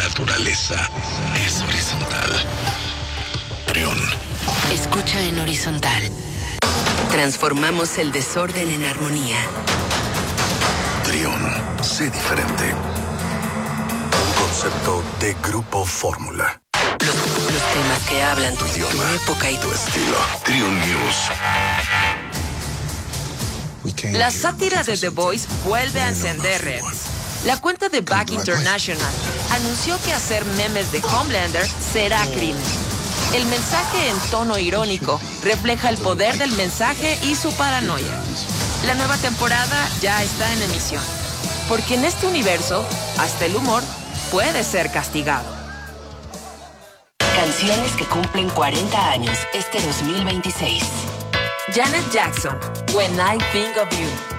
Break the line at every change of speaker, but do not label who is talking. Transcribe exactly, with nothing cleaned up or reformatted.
naturaleza es horizontal. Trión.
Escucha en horizontal. Transformamos el desorden en armonía.
Trión. Sé diferente. Un concepto de Grupo Fórmula.
Los, los temas que hablan
Tu idioma,
tu época y
tu estilo. Trión News.
La sátira de The Voice vuelve a encender redes. La cuenta de Back International anunció que hacer memes de Homelander será crimen. El mensaje en tono irónico refleja el poder del mensaje y su paranoia. La nueva temporada ya está en emisión, porque en este universo, hasta el humor puede ser castigado.
Canciones que cumplen cuarenta años este dos mil veintiséis.
Janet Jackson, When I Think of You.